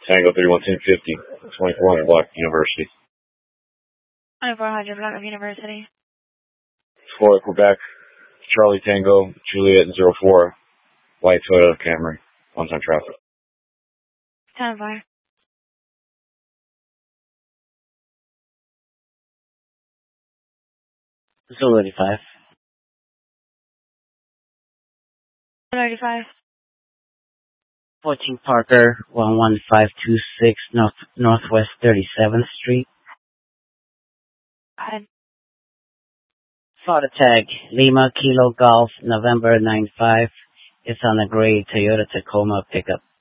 Tango 311050, 2400 block University. 2400 block of University. Florida, Quebec, Charlie Tango, Juliet 04, white Toyota Camry, on-time traffic. 10-4. Zulu 85. 85. 14 Parker, 11526 Northwest 37th Street. Go ahead. Florida tag, Lima Kilo Golf, November 95. It's on a gray Toyota Tacoma pickup.